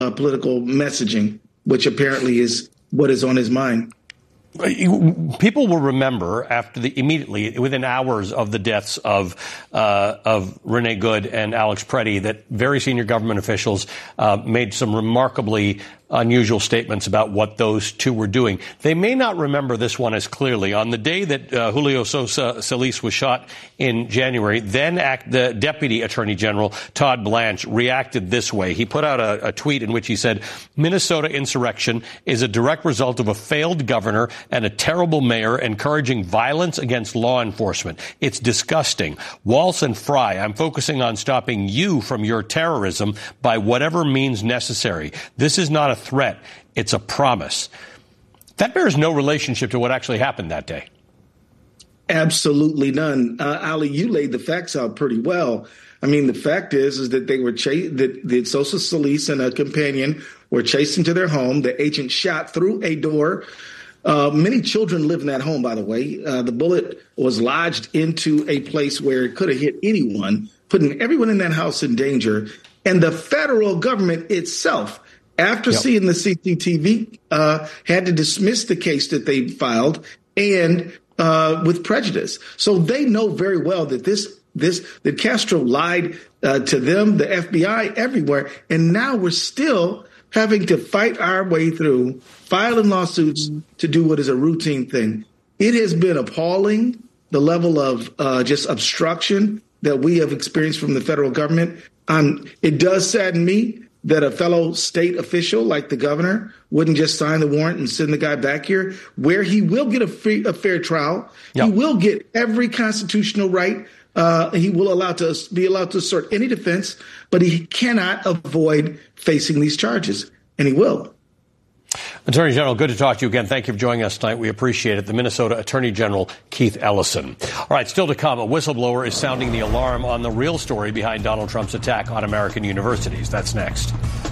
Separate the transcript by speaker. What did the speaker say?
Speaker 1: political messaging, which apparently is what is on his mind.
Speaker 2: People will remember immediately within hours of the deaths of Renee Good and Alex Preddy that very senior government officials made some remarkably unusual statements about what those two were doing. They may not remember this one as clearly. On the day that Julio Sosa Solis was shot in January, the Deputy Attorney General Todd Blanche reacted this way. He put out a tweet in which he said, "Minnesota insurrection is a direct result of a failed governor and a terrible mayor encouraging violence against law enforcement. It's disgusting. Walz and Fry, I'm focusing on stopping you from your terrorism by whatever means necessary. This is not a threat. It's a promise." That bears no relationship to what actually happened that day.
Speaker 1: Absolutely none. Ali, you laid the facts out pretty well. I mean, the fact is that they were that Sosa Solis and a companion were chased into their home. The agent shot through a door. Many children live in that home, by the way. The bullet was lodged into a place where it could have hit anyone, putting everyone in that house in danger. And the federal government itself, after seeing the CCTV, had to dismiss the case that they filed and with prejudice. So they know very well that that Castro lied to them, the FBI, everywhere. And now we're still having to fight our way through filing lawsuits to do what is a routine thing. It has been appalling, the level of just obstruction that we have experienced from the federal government. It does sadden me that a fellow state official like the governor wouldn't just sign the warrant and send the guy back here, where he will get a fair trial. Yep. He will get every constitutional right. He will be allowed to assert any defense, but he cannot avoid facing these charges, and he will.
Speaker 2: Attorney General, good to talk to you again. Thank you for joining us tonight. We appreciate it. The Minnesota Attorney General, Keith Ellison. All right, still to come, a whistleblower is sounding the alarm on the real story behind Donald Trump's attack on American universities. That's next.